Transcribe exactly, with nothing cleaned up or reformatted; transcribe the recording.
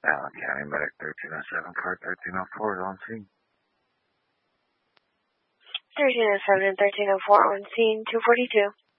Allen County Medic thirteen oh seven, car thirteen oh four is on scene. thirteen oh seven and thirteen oh four on scene, two forty-two.